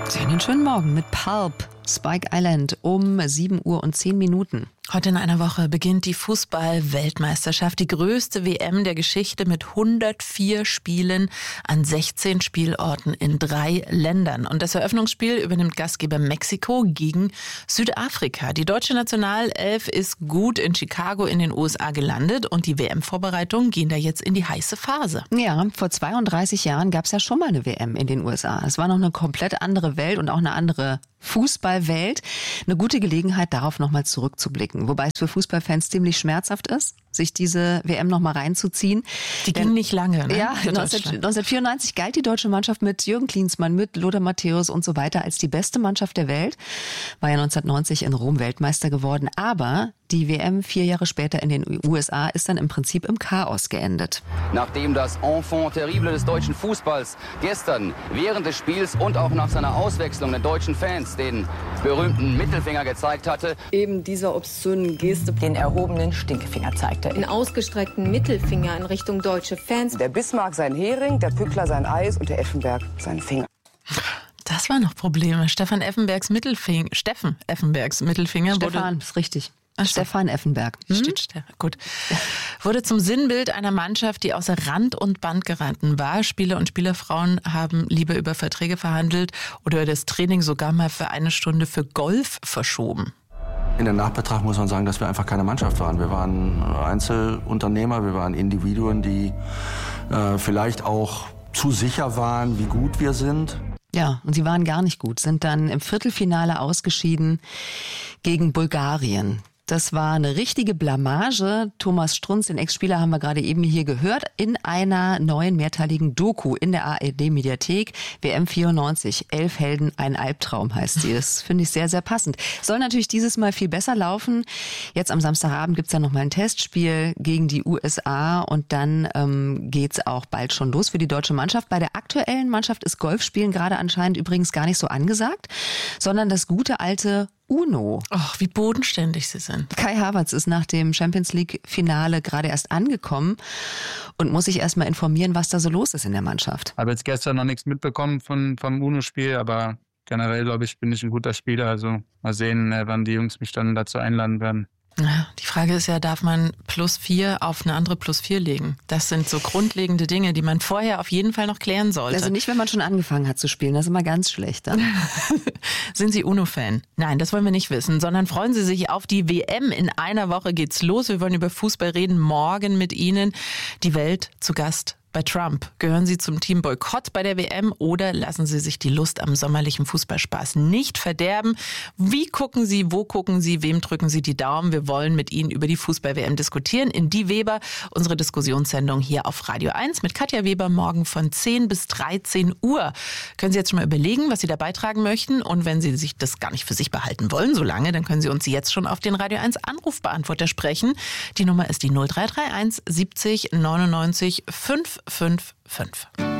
Einen schönen Morgen mit Pulp, Spike Island um 7:10 Uhr. Heute in einer Woche beginnt die Fußball-Weltmeisterschaft, die größte WM der Geschichte mit 104 Spielen an 16 Spielorten in 3 Ländern. Und das Eröffnungsspiel übernimmt Gastgeber Mexiko gegen Südafrika. Die deutsche Nationalelf ist gut in Chicago in den USA gelandet und die WM-Vorbereitungen gehen da jetzt in die heiße Phase. Ja, vor 32 Jahren gab es ja schon mal eine WM in den USA. Es war noch eine komplett andere Welt und auch eine andere Fußballwelt. Eine gute Gelegenheit, darauf nochmal zurückzublicken. Wobei es für Fußballfans ziemlich schmerzhaft ist, sich diese WM nochmal reinzuziehen. Die ging nicht lange, ne? Ja, 1994 galt die deutsche Mannschaft mit Jürgen Klinsmann, mit Lothar Matthäus und so weiter als die beste Mannschaft der Welt. War ja 1990 in Rom Weltmeister geworden. Aber die WM 4 Jahre später in den USA ist dann im Prinzip im Chaos geendet. Nachdem das Enfant terrible des deutschen Fußballs gestern während des Spiels und auch nach seiner Auswechslung den deutschen Fans den berühmten Mittelfinger gezeigt hatte. Eben dieser obszönen Geste den erhobenen Stinkefinger zeigte. Den ausgestreckten Mittelfinger in Richtung deutsche Fans. Der Bismarck sein Hering, der Pückler sein Eis und der Effenberg seinen Finger. Das waren noch Probleme. Steffen Effenbergs Mittelfinger Stefan, ist richtig. Stefan Effenberg. Steht gut. Wurde zum Sinnbild einer Mannschaft, die außer Rand und Band geraten war. Spieler und Spielerfrauen haben lieber über Verträge verhandelt oder das Training sogar mal für 1 Stunde für Golf verschoben. In der Nachbetracht muss man sagen, dass wir einfach keine Mannschaft waren. Wir waren Einzelunternehmer, wir waren Individuen, die vielleicht auch zu sicher waren, wie gut wir sind. Ja, und sie waren gar nicht gut, sind dann im Viertelfinale ausgeschieden gegen Bulgarien. Das war eine richtige Blamage. Thomas Strunz, den Ex-Spieler, haben wir gerade eben hier gehört, in einer neuen mehrteiligen Doku in der ARD-Mediathek. WM 94, 11 Helden, ein Albtraum heißt sie. Das finde ich sehr, sehr passend. Soll natürlich dieses Mal viel besser laufen. Jetzt am Samstagabend gibt's dann nochmal ein Testspiel gegen die USA und dann geht's auch bald schon los für die deutsche Mannschaft. Bei der aktuellen Mannschaft ist Golfspielen gerade anscheinend übrigens gar nicht so angesagt, sondern das gute alte Uno. Ach, wie bodenständig sie sind. Kai Havertz ist nach dem Champions-League-Finale gerade erst angekommen und muss sich erst mal informieren, was da so los ist in der Mannschaft. Ich habe jetzt gestern noch nichts mitbekommen vom Uno-Spiel, aber generell, glaube ich, bin ich ein guter Spieler. Also mal sehen, wann die Jungs mich dann dazu einladen werden. Ja, die Frage ist ja, darf man +4 auf eine andere +4 legen? Das sind so grundlegende Dinge, die man vorher auf jeden Fall noch klären sollte. Also nicht, wenn man schon angefangen hat zu spielen, das ist immer ganz schlecht dann. Sind Sie UNO-Fan? Nein, das wollen wir nicht wissen, sondern freuen Sie sich auf die WM. In einer Woche geht's los. Wir wollen über Fußball reden, morgen mit Ihnen. Die Welt zu Gast bei Trump. Gehören Sie zum Team Boykott bei der WM oder lassen Sie sich die Lust am sommerlichen Fußballspaß nicht verderben? Wie gucken Sie, wo gucken Sie, wem drücken Sie die Daumen? Wir wollen mit Ihnen über die Fußball-WM diskutieren. In Die Weber, unsere Diskussionssendung hier auf Radio 1 mit Katja Weber morgen von 10 bis 13 Uhr. Können Sie jetzt schon mal überlegen, was Sie da beitragen möchten? Und wenn Sie sich das gar nicht für sich behalten wollen, so lange, dann können Sie uns jetzt schon auf den Radio 1 Anrufbeantworter sprechen. Die Nummer ist die 0331 70 99 555.